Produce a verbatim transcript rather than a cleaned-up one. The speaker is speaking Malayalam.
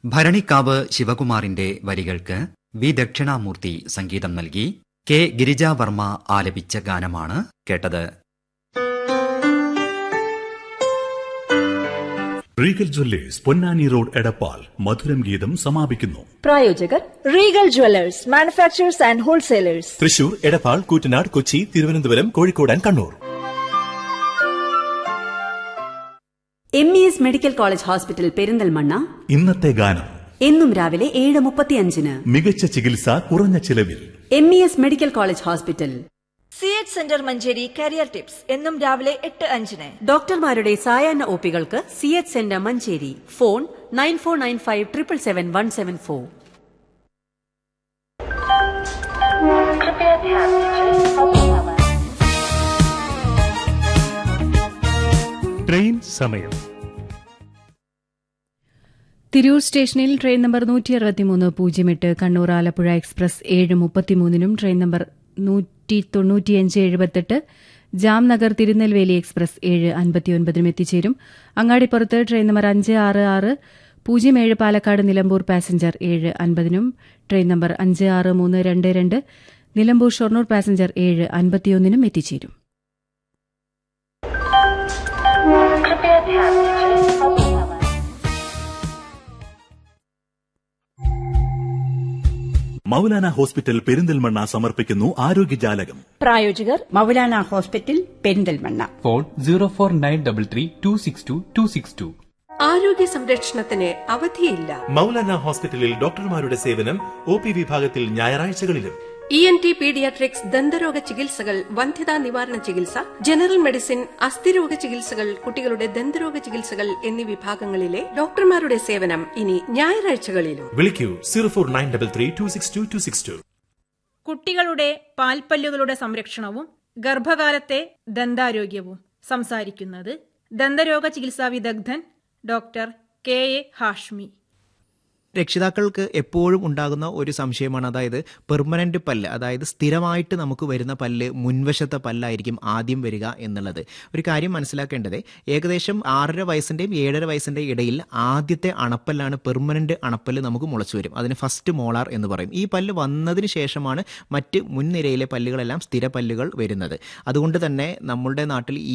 ഭരണിക്കാവ് ശിവകുമാറിന്റെ വരികൾക്ക് വി ദക്ഷിണാമൂർത്തി സംഗീതം നൽകി. കെ ഗിരിജാവർമ്മ ആലപിച്ച ഗാനമാണ് കേട്ടത്. Regal Jewellers Ponnani road Edappal മധുരം ഗീതം സമാപിക്കുന്നു. പ്രായോജകർ Regal Jewellers manufacturers and wholesalers, Thrissur, Edappal, Koottanad, Kochi, Thiruvananthapuram, Kozhikode and Kannur. M E S medical college hospital Perinthalmanna. ഇന്നത്തെ ഗാനം എന്നും രാവിലെ ഏഴ് മുപ്പത്തിയഞ്ചിന്. മികച്ച ചികിത്സ കുറഞ്ഞ ചിലവിൽ. M E S medical college hospital. C H centre Manjeri career tips എന്നും രാവിലെ എട്ട് അഞ്ചിന്. ഡോക്ടർമാരുടെ സായാഹ്ന ഒപികൾക്ക് C H centre Manjeri. Phone nine four nine five triple seven one seven four. Train സമയം. തിരൂർ സ്റ്റേഷനിൽ ട്രെയിൻ നമ്പർ നൂറ്റി അറുപത്തിമൂന്ന് പൂജ്യം എട്ട് കണ്ണൂർ ആലപ്പുഴ എക്സ്പ്രസ് ഏഴ് മുപ്പത്തിമൂന്നിനും ട്രെയിൻ നമ്പർ നൂറ്റി തൊണ്ണൂറ്റിയഞ്ച് എഴുപത്തെട്ട് ജാംനഗർ തിരുനെൽവേലി എക്സ്പ്രസ് ഏഴ് അൻപത്തിയൊൻപതിനും എത്തിച്ചേരും. അങ്ങാടിപ്പുറത്ത് ട്രെയിൻ നമ്പർ അഞ്ച് ആറ് ആറ് പൂജ്യം ഏഴ് പാലക്കാട് നിലമ്പൂർ പാസഞ്ചർ ഏഴ് അൻപതിനും ട്രെയിൻ നമ്പർ അഞ്ച് ആറ് മൂന്ന് രണ്ട് രണ്ട് നിലമ്പൂർ ഷൊർണൂർ പാസഞ്ചർ ഏഴ് അൻപത്തിയൊന്നിനും എത്തിച്ചേരും. മൗലാന ഹോസ്പിറ്റൽ പെരിന്തൽമണ്ണ സമർപ്പിക്കുന്നു ആരോഗ്യജാലകം. പ്രായോജകർ Maulana hospital Perinthalmanna. Phone zero four nine double three to six to to six to. ആരോഗ്യ സംരക്ഷണത്തിന് അവധിയില്ല. മൗലാന ഹോസ്പിറ്റലിൽ ഡോക്ടർമാരുടെ സേവനം ഒ പി വിഭാഗത്തിൽ ഞായറാഴ്ചകളിലും. ഇ എൻ ടി പീഡിയാട്രിക്സ്, ദന്തരോഗ ചികിത്സകൾ, വന്ധ്യതാ നിവാരണ ചികിത്സ, ജനറൽ മെഡിസിൻ, അസ്ഥിരോഗ ചികിത്സകൾ, കുട്ടികളുടെ ദന്തരോഗ ചികിത്സകൾ എന്നീ വിഭാഗങ്ങളിലെ ഡോക്ടർമാരുടെ സേവനം ഇനി ഞായറാഴ്ചകളിലും. വിളിക്കൂ zero four nine double three to six to to six to. കുട്ടികളുടെ പാൽപ്പല്ലുകളുടെ സംരക്ഷണവും ഗർഭകാലത്തെ ദന്താരോഗ്യവും സംസാരിക്കുന്നത് ദന്തരോഗ ചികിത്സാ വിദഗ്ധൻ ഡോക്ടർ കെ എ ഹാഷ്മി. രക്ഷിതാക്കൾക്ക് എപ്പോഴും ഉണ്ടാകുന്ന ഒരു സംശയമാണ്, അതായത് പെർമനന്റ് പല്ല്, അതായത് സ്ഥിരമായിട്ട് നമുക്ക് വരുന്ന പല്ല് മുൻവശത്തെ പല്ലായിരിക്കും ആദ്യം വരിക എന്നുള്ളത്. ഒരു കാര്യം മനസ്സിലാക്കേണ്ടത്, ഏകദേശം ആറര വയസ്സിന്റെയും ഏഴര വയസ്സിന്റെയും ഇടയിൽ ആദ്യത്തെ അണപ്പല്ലാണ് പെർമനന്റ് അണപ്പല്ല് നമുക്ക് മുളച്ചു വരും. അതിന് ഫസ്റ്റ് മോളാർ എന്ന് പറയും. ഈ പല്ല് വന്നതിന് ശേഷമാണ് മറ്റ് മുൻനിരയിലെ പല്ലുകളെല്ലാം സ്ഥിര പല്ലുകൾ വരുന്നത്. അതുകൊണ്ട് തന്നെ നമ്മളുടെ നാട്ടിൽ ഈ